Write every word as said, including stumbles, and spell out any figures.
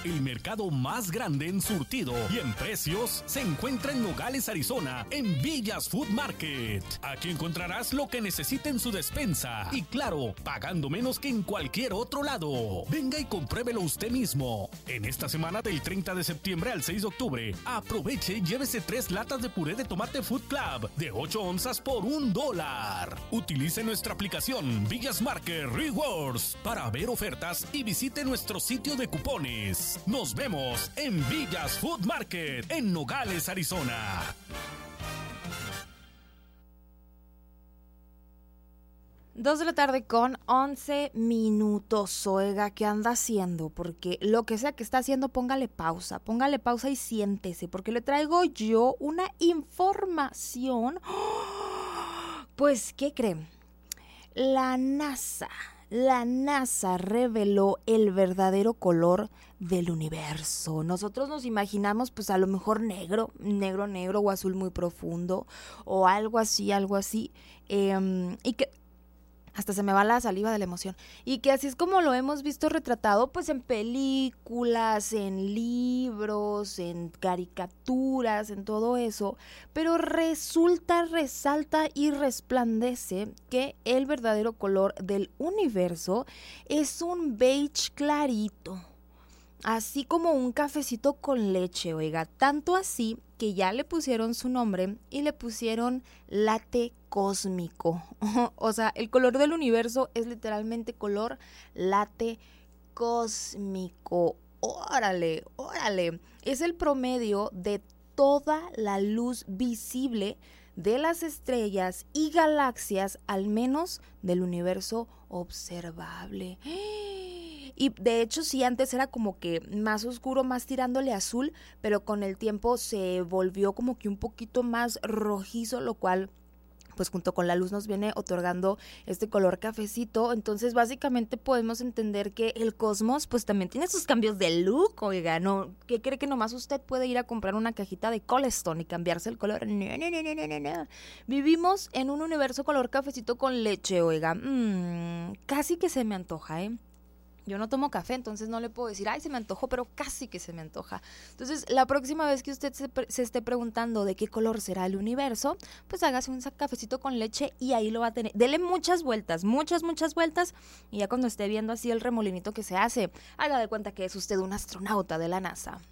el mercado más grande en surtido y en precios se encuentra en Nogales, Arizona, en Villas Food Market. Aquí encontrarás lo que necesite en su despensa y claro, pagando menos que en cualquier otro lado. Venga y compruébelo usted mismo. En esta semana del treinta de septiembre al seis de octubre, aproveche y llévese tres latas de puré de tomate Food Club de ocho onzas por un dólar. Utilice nuestra aplicación Villas Market Rewards para ver ofertas y visite nuestro sitio de cupones. Nos vemos en Villas Food Market en Nogales, Arizona. Dos de la tarde con once minutos. Oiga, ¿qué anda haciendo? Porque lo que sea que está haciendo, póngale pausa, póngale pausa y siéntese, porque le traigo yo una información. Pues, ¿qué creen? La NASA, la NASA reveló el verdadero color del universo. Nosotros nos imaginamos, pues a lo mejor negro, negro, negro o azul muy profundo o algo así, algo así, eh, y que hasta se me va la saliva de la emoción. Y que así es como lo hemos visto retratado pues en películas, en libros, en caricaturas, en todo eso. Pero resulta, resalta y resplandece que el verdadero color del universo es un beige clarito. Así como un cafecito con leche, oiga. Tanto así que ya le pusieron su nombre y le pusieron latte cósmico. O sea, el color del universo es literalmente color latte cósmico. Órale, órale. Es el promedio de toda la luz visible de las estrellas y galaxias, al menos del universo observable. Y de hecho sí, antes era como que más oscuro, más tirándole azul, pero con el tiempo se volvió como que un poquito más rojizo, lo cual pues junto con la luz nos viene otorgando este color cafecito. Entonces básicamente podemos entender que el cosmos pues también tiene sus cambios de look, oiga, ¿no? ¿Qué cree que nomás usted puede ir a comprar una cajita de Colestone y cambiarse el color? No, no, no, no, no, no. Vivimos en un universo color cafecito con leche, oiga, mm, casi que se me antoja, ¿eh? Yo no tomo café, entonces no le puedo decir, ay, se me antojó, pero casi que se me antoja. Entonces, la próxima vez que usted se, pre- se esté preguntando de qué color será el universo, pues hágase un cafecito con leche y ahí lo va a tener. Dele muchas vueltas, muchas, muchas vueltas, y ya cuando esté viendo así el remolinito que se hace, haga de cuenta que es usted un astronauta de la NASA.